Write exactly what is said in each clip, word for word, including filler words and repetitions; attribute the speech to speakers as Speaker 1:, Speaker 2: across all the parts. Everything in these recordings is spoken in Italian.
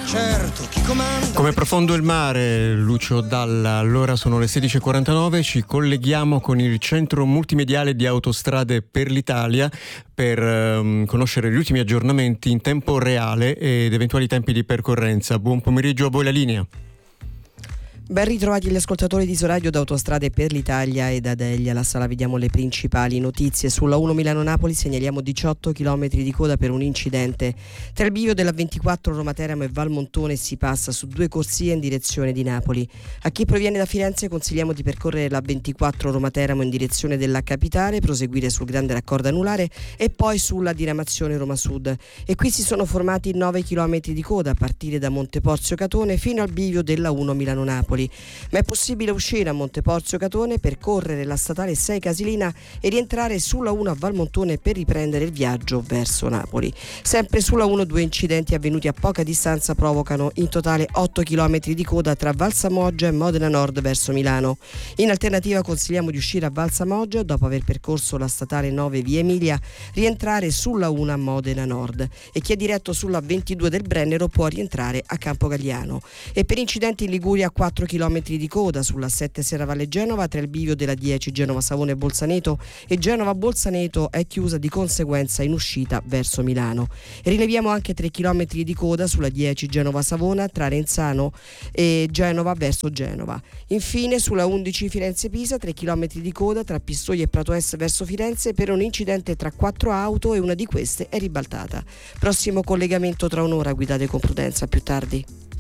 Speaker 1: Certo, chi comanda.
Speaker 2: Come profondo il mare, Lucio Dalla. Allora sono le sedici e quarantanove, ci colleghiamo con il centro multimediale di Autostrade per l'Italia per um, conoscere gli ultimi aggiornamenti in tempo reale ed eventuali tempi di percorrenza. Buon pomeriggio, a voi la linea.
Speaker 3: Ben ritrovati gli ascoltatori di Isoradio d'Autostrade per l'Italia e da Delia. La sala vediamo le principali notizie. Sulla uno Milano-Napoli segnaliamo diciotto chilometri di coda per un incidente. Tra il bivio della ventiquattro Roma Teramo e Valmontone si passa su due corsie in direzione di Napoli. A chi proviene da Firenze consigliamo di percorrere la ventiquattro Roma Teramo in direzione della capitale, proseguire sul grande raccordo anulare e poi sulla diramazione Roma Sud. E qui si sono formati nove chilometri di coda a partire da Monteporzio Catone fino al bivio della uno Milano-Napoli. Ma è possibile uscire a Monteporzio Catone, percorrere la statale sei Casilina e rientrare sulla uno a Valmontone per riprendere il viaggio verso Napoli. Sempre sulla uno due incidenti avvenuti a poca distanza provocano in totale otto chilometri di coda tra Valsamoggia e Modena Nord verso Milano. In alternativa consigliamo di uscire a Valsamoggia dopo aver percorso la statale nove via Emilia, rientrare sulla uno a Modena Nord, e chi è diretto sulla ventidue del Brennero può rientrare a Campogalliano. E per incidenti in Liguria quattro chilometri di coda sulla sette Serravalle Genova tra il bivio della dieci Genova Savona e Bolzaneto, e Genova Bolzaneto è chiusa di conseguenza in uscita verso Milano. E rileviamo anche tre chilometri di coda sulla dieci Genova Savona tra Renzano e Genova verso Genova. Infine sulla undici Firenze Pisa tre chilometri di coda tra Pistoia e Prato Est verso Firenze per un incidente tra quattro auto e una di queste è ribaltata. Prossimo collegamento tra un'ora, guidate con prudenza, a più tardi.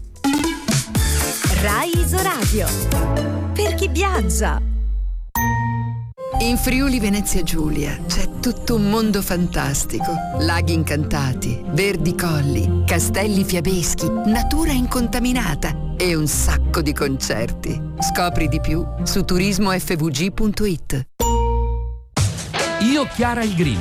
Speaker 4: Rai Isoradio, per chi viaggia.
Speaker 5: In Friuli Venezia Giulia c'è tutto un mondo fantastico. Laghi incantati, verdi colli, castelli fiabeschi, natura incontaminata e un sacco di concerti. Scopri di più su turismo effe vu gi punto it.
Speaker 6: Io Chiara il Green.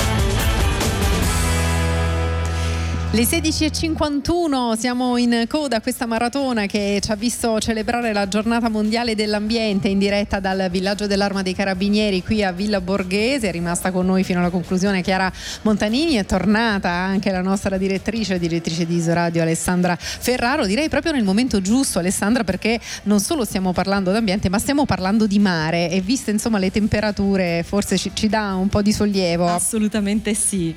Speaker 7: Le sedici e cinquantuno, siamo in coda a questa maratona che ci ha visto celebrare la giornata mondiale dell'ambiente in diretta dal villaggio dell'Arma dei Carabinieri qui a Villa Borghese. È rimasta con noi fino alla conclusione Chiara Montanini, è tornata anche la nostra direttrice, direttrice di Isoradio Alessandra Ferraro. Direi proprio nel momento giusto, Alessandra, perché non solo stiamo parlando d'ambiente ma stiamo parlando di mare, e viste insomma le temperature forse ci, ci dà un po' di sollievo.
Speaker 8: Assolutamente sì,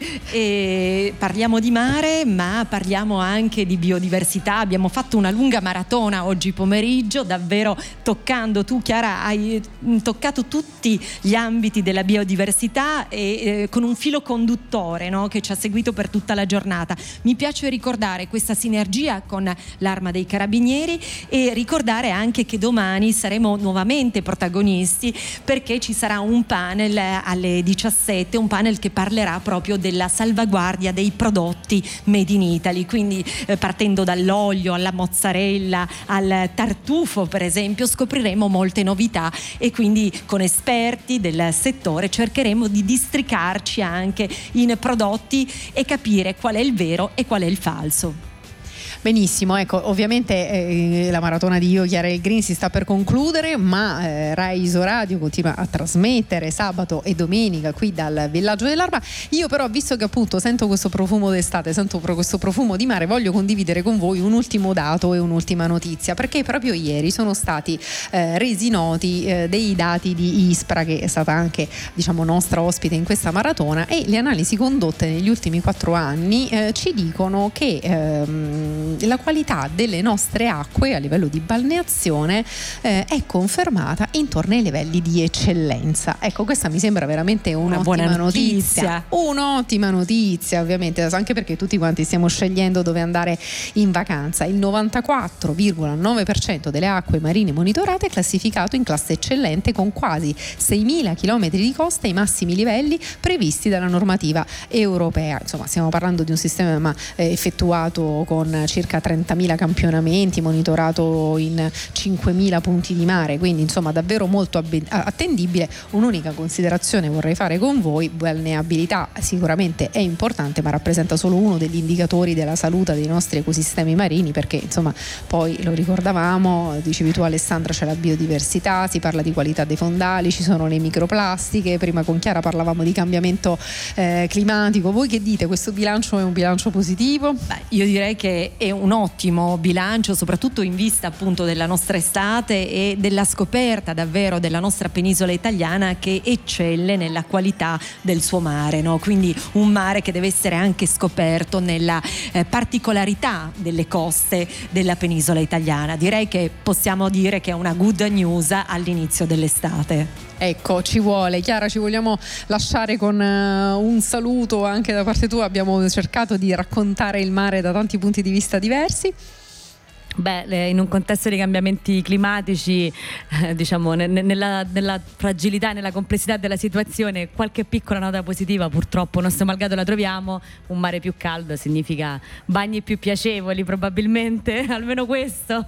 Speaker 8: e parliamo di mare ma parliamo anche di biodiversità. Abbiamo fatto una lunga maratona oggi pomeriggio, davvero toccando, tu Chiara hai toccato tutti gli ambiti della biodiversità e eh, con un filo conduttore, no, che ci ha seguito per tutta la giornata. Mi piace ricordare questa sinergia con l'Arma dei Carabinieri e ricordare anche che domani saremo nuovamente protagonisti, perché ci sarà un panel alle diciassette, un panel che parlerà proprio della salvaguardia dei prodotti made in Italy, quindi eh, partendo dall'olio alla mozzarella al tartufo per esempio scopriremo molte novità, e quindi con esperti del settore cercheremo di districarci anche in prodotti e capire qual è il vero e qual è il falso.
Speaker 7: Benissimo, ecco, ovviamente eh, la maratona di Io Chiara il Green si sta per concludere, ma eh, Rai Isoradio continua a trasmettere sabato e domenica qui dal villaggio dell'Arma. Io però, visto che appunto sento questo profumo d'estate, sento questo profumo di mare, voglio condividere con voi un ultimo dato e un'ultima notizia, perché proprio ieri sono stati eh, resi noti eh, dei dati di ISPRA, che è stata anche, diciamo, nostra ospite in questa maratona, e le analisi condotte negli ultimi quattro anni eh, ci dicono che ehm, la qualità delle nostre acque a livello di balneazione eh, è confermata intorno ai livelli di eccellenza. Ecco, questa mi sembra veramente un'ottima
Speaker 8: una buona
Speaker 7: notizia.
Speaker 8: notizia.
Speaker 7: Un'ottima notizia, ovviamente, anche perché tutti quanti stiamo scegliendo dove andare in vacanza. Il novantaquattro virgola nove per cento delle acque marine monitorate è classificato in classe eccellente, con quasi seimila chilometri di costa ai massimi livelli previsti dalla normativa europea. Insomma, stiamo parlando di un sistema eh, effettuato con circa circa trentamila campionamenti, monitorato in cinquemila punti di mare, quindi insomma davvero molto attendibile. Un'unica considerazione vorrei fare con voi: balneabilità sicuramente è importante, ma rappresenta solo uno degli indicatori della salute dei nostri ecosistemi marini, perché insomma poi lo ricordavamo, dicevi tu Alessandra, c'è la biodiversità, si parla di qualità dei fondali, ci sono le microplastiche, prima con Chiara parlavamo di cambiamento eh, climatico. Voi che dite? Questo bilancio è un bilancio positivo?
Speaker 8: Beh, io direi che è un ottimo bilancio, soprattutto in vista appunto della nostra estate e della scoperta davvero della nostra penisola italiana, che eccelle nella qualità del suo mare, no? Quindi un mare che deve essere anche scoperto nella eh, particolarità delle coste della penisola italiana. Direi che possiamo dire che è una good news all'inizio dell'estate.
Speaker 7: Ecco, ci vuole. Chiara, ci vogliamo lasciare con uh, un saluto anche da parte tua. Abbiamo cercato di raccontare il mare da tanti punti di vista diversi.
Speaker 1: Beh, in un contesto di cambiamenti climatici, eh, diciamo, ne, nella, nella fragilità e nella complessità della situazione, qualche piccola nota positiva purtroppo, nostro malgrado la troviamo. Un mare più caldo significa bagni più piacevoli, probabilmente, almeno questo.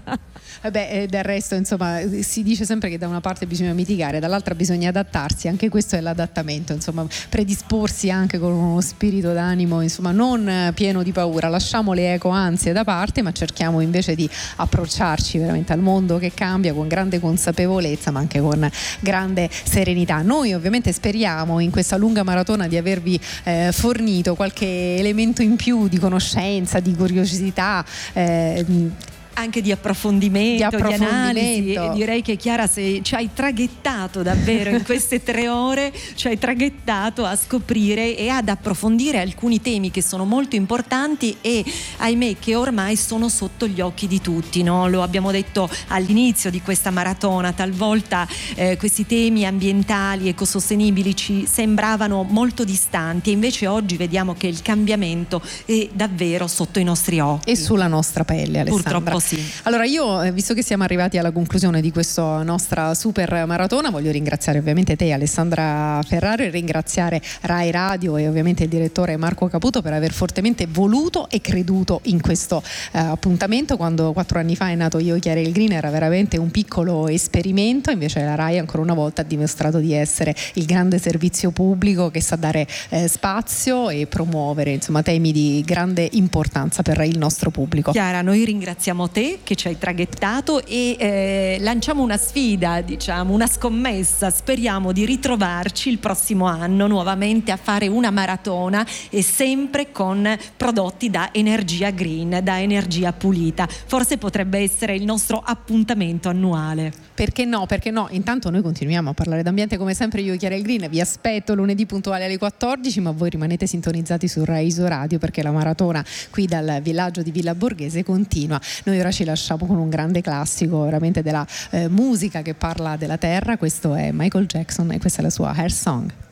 Speaker 7: Eh beh, del resto, insomma, si dice sempre che da una parte bisogna mitigare, dall'altra bisogna adattarsi. Anche questo è l'adattamento, insomma, predisporsi anche con uno spirito d'animo, insomma, non pieno di paura. Lasciamo le eco ansie da parte, ma cerchiamo invece di approcciarci veramente al mondo che cambia con grande consapevolezza, ma anche con grande serenità. Noi ovviamente speriamo in questa lunga maratona di avervi eh, fornito qualche elemento in più di conoscenza, di curiosità, eh,
Speaker 8: anche di approfondimento,
Speaker 7: di, approfondimento.
Speaker 8: di analisi. E direi che Chiara, se ci hai traghettato davvero in queste tre ore, ci hai traghettato a scoprire e ad approfondire alcuni temi che sono molto importanti e ahimè che ormai sono sotto gli occhi di tutti, no? Lo abbiamo detto all'inizio di questa maratona, talvolta eh, questi temi ambientali, ecosostenibili ci sembravano molto distanti e invece oggi vediamo che il cambiamento è davvero sotto i nostri occhi
Speaker 7: e sulla nostra pelle, Alessandra.
Speaker 8: Purtroppo sì.
Speaker 7: Allora io, visto che siamo arrivati alla conclusione di questa nostra super maratona, voglio ringraziare ovviamente te, Alessandra Ferraro, e ringraziare Rai Radio e ovviamente il direttore Marco Caputo per aver fortemente voluto e creduto in questo eh, appuntamento. Quando quattro anni fa è nato Io, Chiara e il Green era veramente un piccolo esperimento, invece la Rai ancora una volta ha dimostrato di essere il grande servizio pubblico che sa dare eh, spazio e promuovere, insomma, temi di grande importanza per il nostro pubblico.
Speaker 8: Chiara, noi ringraziamo te che ci hai traghettato e eh, lanciamo una sfida, diciamo, una scommessa. Speriamo di ritrovarci il prossimo anno nuovamente a fare una maratona e sempre con prodotti da energia green, da energia pulita. Forse potrebbe essere il nostro appuntamento annuale.
Speaker 7: Perché no? Perché no? Intanto noi continuiamo a parlare d'ambiente come sempre. Io, Chiara e il Green, vi aspetto lunedì puntuale alle quattordici, ma voi rimanete sintonizzati su Rai Radio perché la maratona qui dal villaggio di Villa Borghese continua. Noi ora ci lasciamo con un grande classico veramente della eh, musica che parla della terra. Questo è Michael Jackson e questa è la sua Hair Song.